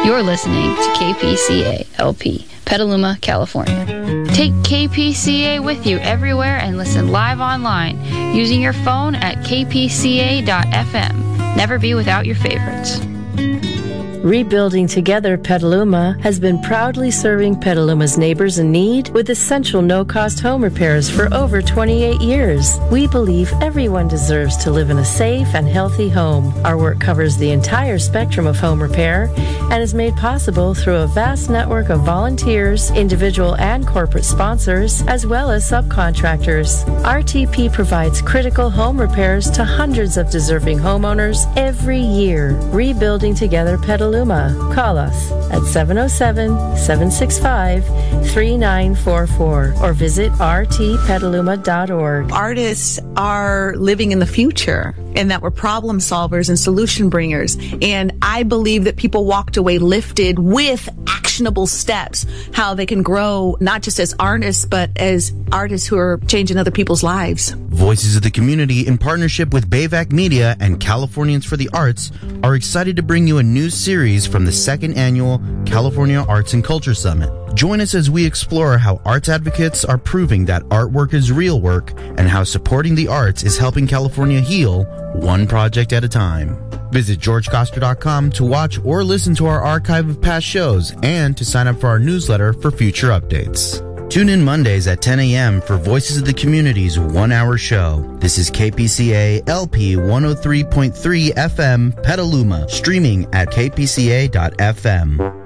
You're listening to KPCA LP, Petaluma, California. Take KPCA with you everywhere and listen live online using your phone at kpca.fm. Never be without your favorites. Rebuilding Together Petaluma has been proudly serving Petaluma's neighbors in need with essential no-cost home repairs for over 28 years. We believe everyone deserves to live in a safe and healthy home. Our work covers the entire spectrum of home repair and is made possible through a vast network of volunteers, individual and corporate sponsors, as well as subcontractors. RTP provides critical home repairs to hundreds of deserving homeowners every year. Rebuilding Together Petaluma. Call us at 707-765-3944 or visit rtpetaluma.org. Artists are living in the future and that we're problem solvers and solution bringers. And I believe that people walked away lifted with actionable steps, how they can grow not just as artists, but as artists who are changing other people's lives. Voices of the Community, in partnership with Bayvac Media and Californians for the Arts, are excited to bring you a new series from the second annual California Arts and Culture Summit. Join us as we explore how arts advocates are proving that artwork is real work and how supporting the arts is helping California heal one project at a time. Visit georgecoster.com to watch or listen to our archive of past shows and to sign up for our newsletter for future updates. Tune in Mondays at 10 a.m. for Voices of the Community's one-hour show. This is KPCA LP 103.3 FM Petaluma, streaming at kpca.fm.